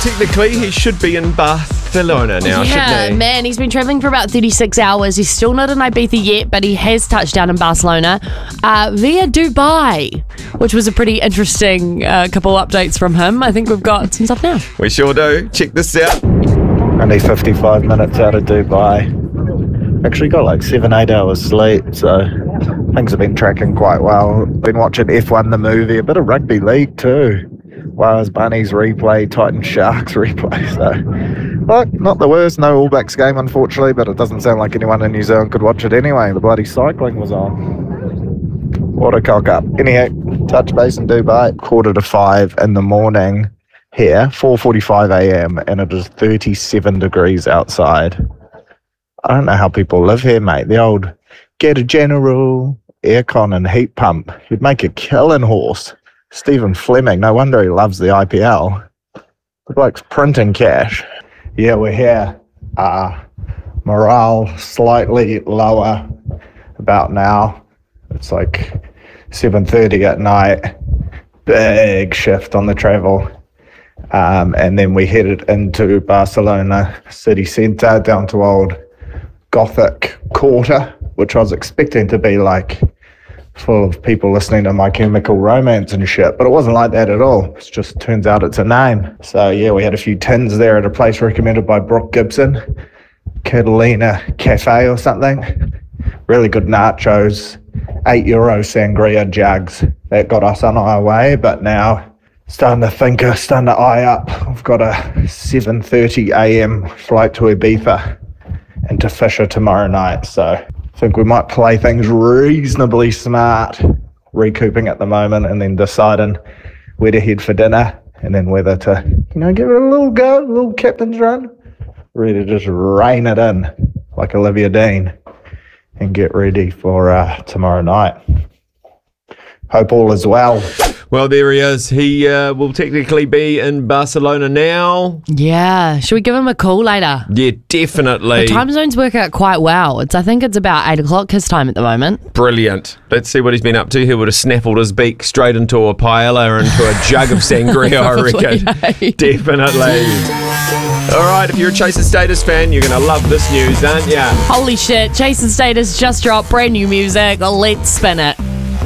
technically he should be in Barcelona now, shouldn't he? Man, he's been travelling for about 36 hours. He's still not in Ibiza yet, but he has touched down in Barcelona via Dubai, which was a pretty interesting couple updates from him. I think we've got some stuff now. We sure do. Check this out. Only 55 minutes out of Dubai. Actually got like 7-8 hours sleep, so things have been tracking quite well. Been watching F1 the movie, a bit of rugby league too. Wales Bunnies replay, Titan Sharks replay. So, look, not the worst. No All Blacks game, unfortunately, but it doesn't sound like anyone in New Zealand could watch it anyway. The bloody cycling was on. What a cock up. Anyhow, touch base in Dubai, 4:45 in the morning here, 4:45 a.m, and it is 37 degrees outside. I don't know how people live here, mate. The old get a general, aircon and heat pump. You'd make a killing horse. Stephen Fleming, no wonder he loves the IPL. The bloke's printing cash. Yeah, we're here. Morale slightly lower about now. It's like 7:30 at night. Big shift on the travel. And then we headed into Barcelona city centre, down to old Gothic Quarter, which I was expecting to be like full of people listening to My Chemical Romance and shit, but it wasn't like that at all. It just turns out it's a name. So yeah, we had a few tins there at a place recommended by Brooke Gibson, Catalina Cafe or something. Really good nachos, €8 sangria jugs. That got us on our way, but now starting to eye up. We've got a 7:30 a.m. flight to Ibiza and to Fisher tomorrow night, so I think we might play things reasonably smart, recouping at the moment and then deciding where to head for dinner and then whether to, give it a little go, a little captain's run, ready to just rein it in like Olivia Dean and get ready for tomorrow night. Hope all is well. Well, there he is. He will technically be in Barcelona now. Yeah. Should we give him a call later? Yeah, definitely. The time zones work out quite well. I think it's about 8 o'clock his time at the moment. Brilliant. Let's see what he's been up to. He would have snaffled his beak straight into a paella or into a jug of sangria, I reckon. Definitely. All right, if you're a Chase and Status fan, you're going to love this news, aren't you? Holy shit. Chase and Status just dropped brand new music. Let's spin it.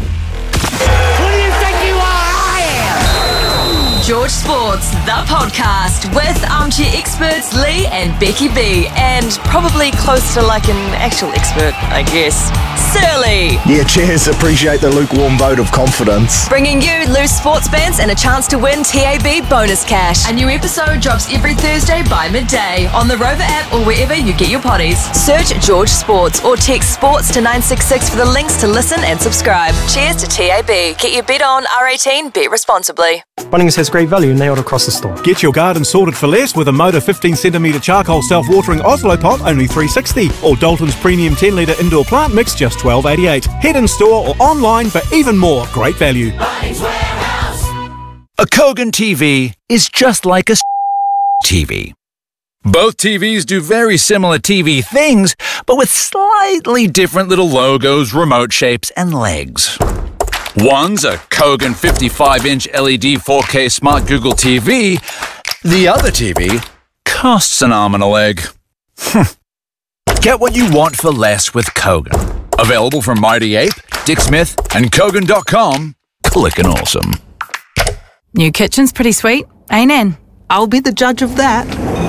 George Sports, the podcast with armchair experts Lee and Becky B, and probably close to like an actual expert, I guess, Sir Lee. Yeah, cheers. Appreciate the lukewarm vote of confidence. Bringing you loose sports bands and a chance to win TAB bonus cash. A new episode drops every Thursday by midday on the Rover app or wherever you get your potties. Search George Sports or text sports to 966 for the links to listen and subscribe. Cheers to TAB. Get your bet on, R18, bet responsibly. Bunnings has great value nailed across the store. Get your garden sorted for less with a Motor 15cm charcoal self-watering Oslo pot, only $3.60, or Dalton's premium 10-litre indoor plant mix, just $12.88. Head in store or online for even more great value. Bunnings Warehouse. A Kogan TV is just like a TV. Both TVs do very similar TV things, but with slightly different little logos, remote shapes, and legs. One's a Kogan 55-inch LED 4K Smart Google TV. The other TV costs an arm and a leg. Get what you want for less with Kogan. Available from Mighty Ape, Dick Smith, and Kogan.com. Clickin' awesome. New kitchen's pretty sweet, ain't it? I'll be the judge of that.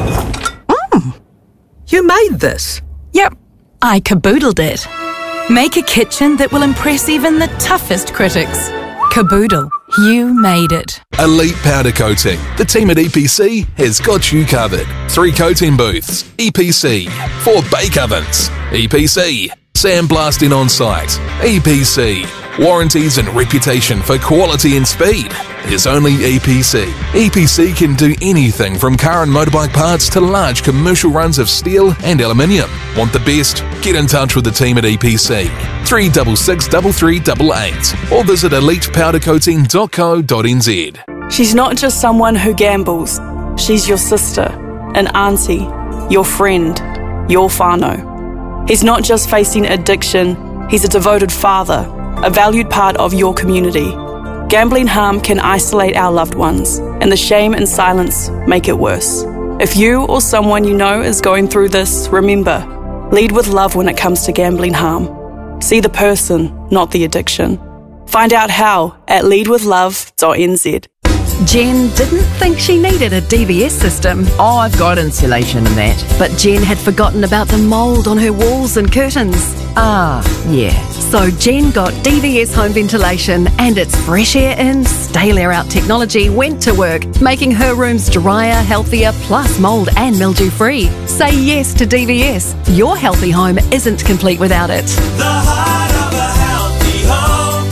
You made this? Yep, I caboodled it. Make a kitchen that will impress even the toughest critics. Caboodle, you made it. Elite Powder Coating. The team at EPC has got you covered. 3 coating booths. EPC. 4 bake ovens. EPC. Sandblasting on site. EPC. Warranties and reputation for quality and speed is only EPC. EPC can do anything from car and motorbike parts to large commercial runs of steel and aluminium. Want the best? Get in touch with the team at EPC. 366 3388 or visit elitepowdercoating.co.nz. She's not just someone who gambles. She's your sister, an auntie, your friend, your whānau. He's not just facing addiction, he's a devoted father, a valued part of your community. Gambling harm can isolate our loved ones and the shame and silence make it worse. If you or someone you know is going through this, remember, lead with love when it comes to gambling harm. See the person, not the addiction. Find out how at leadwithlove.nz. Jen didn't think she needed a DVS system. Oh, I've got insulation and that. But Jen had forgotten about the mould on her walls and curtains. Ah, yeah. So Jen got DVS home ventilation, and its fresh air in, stale air out technology went to work, making her rooms drier, healthier, plus mould and mildew free. Say yes to DVS. Your healthy home isn't complete without it. The heart of a healthy home,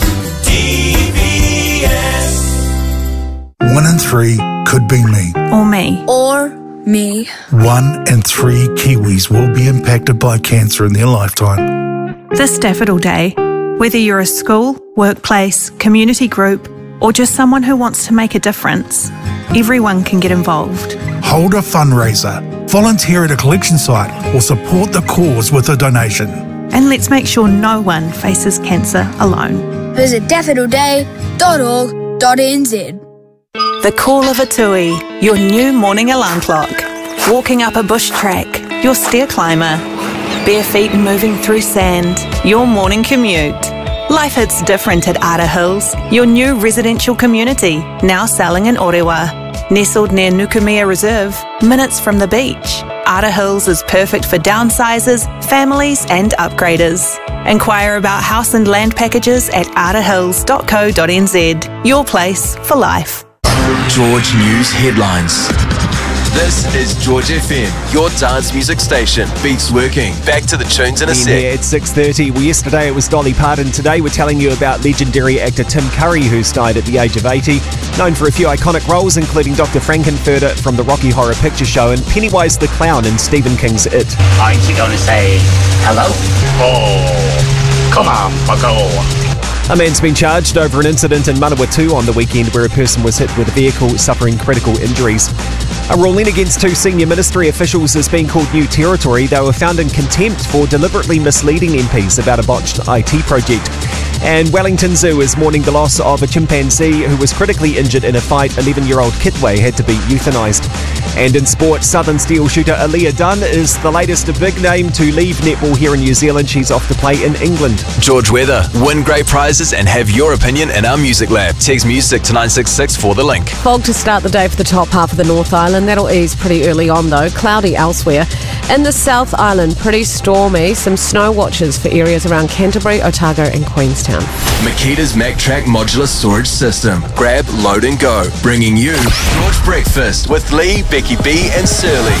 DVS. 1 in 3 could be me. Or me. Or me. 1 in 3 Kiwis will be impacted by cancer in their lifetime. This Daffodil Day, whether you're a school, workplace, community group, or just someone who wants to make a difference, everyone can get involved. Hold a fundraiser, volunteer at a collection site, or support the cause with a donation. And let's make sure no one faces cancer alone. Visit daffodilday.org.nz. The call of a tui, your new morning alarm clock. Walking up a bush track, your stair climber. Bare feet moving through sand, your morning commute. Life hits different at Ara Hills, your new residential community, now selling in Orewa. Nestled near Nukumea Reserve, minutes from the beach. Ara Hills is perfect for downsizers, families and upgraders. Inquire about house and land packages at arahills.co.nz. Your place for life. George News Headlines. This is George FM, your dance music station. Beats working. Back to the tunes in a sec. Here at 6:30. Well, yesterday it was Dolly Parton. Today we're telling you about legendary actor Tim Curry, who's died at the age of 80. Known for a few iconic roles, including Dr. Frankenfurter from the Rocky Horror Picture Show and Pennywise the Clown in Stephen King's It. Aren't you going to say hello? Oh, come on, bucko. A man's been charged over an incident in Manawatu on the weekend where a person was hit with a vehicle suffering critical injuries. A ruling against 2 senior ministry officials has been called new territory. They were found in contempt for deliberately misleading MPs about a botched IT project. And Wellington Zoo is mourning the loss of a chimpanzee who was critically injured in a fight. 11-year-old Kitwe had to be euthanised. And in sport, Southern Steel shooter Aaliyah Dunn is the latest big name to leave netball here in New Zealand. She's off to play in England. George Weather. Win great prizes and have your opinion in our music lab. Text music to 966 for the link. Fog to start the day for the top half of the North Island. That'll ease pretty early on though. Cloudy elsewhere. In the South Island, pretty stormy. Some snow watches for areas around Canterbury, Otago and Queenstown. Makita's MacTrack modular storage system. Grab, load and go. Bringing you George Breakfast with Lee, Becky B and Surly.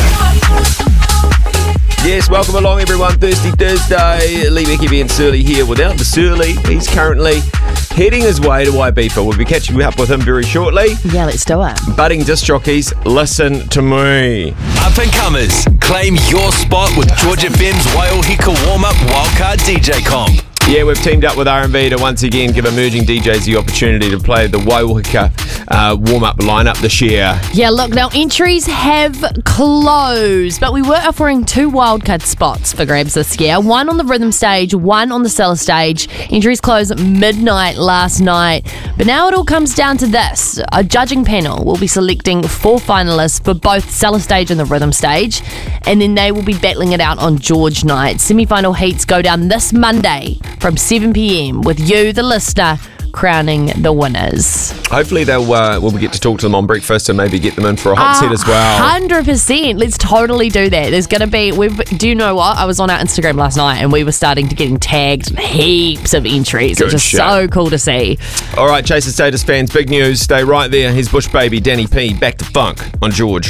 Yes, welcome along everyone. Thursday. Lee, Becky B and Surly here. Without the Surly, he's currently heading his way to Waipipa. We'll be catching up with him very shortly. Yeah, let's do it. Budding disc jockeys, listen to me. Up and comers, claim your spot with George FM's Waiōhika warm-up wildcard DJ comp. Yeah, we've teamed up with R&B to once again give emerging DJs the opportunity to play the Waiōhika warm-up lineup this year. Yeah, look, now entries have closed, but we were offering 2 wildcard spots for grabs this year. One on the rhythm stage, one on the cellar stage. Entries closed at midnight last night. But now it all comes down to this. A judging panel will be selecting 4 finalists for both cellar stage and the rhythm stage, and then they will be battling it out on George night. Semi-final heats go down this Monday from 7 p.m. with you, the listener, crowning the winners. Hopefully we'll get to talk to them on breakfast and maybe get them in for a hot set as well. 100%. Let's totally do that. There's going to be... do you know what? I was on our Instagram last night and we were starting to getting tagged heaps of entries. Good which is shit. So cool to see. All right, Chaser Status fans, big news. Stay right there. Here's Bush Baby, Danny P, back to funk on George.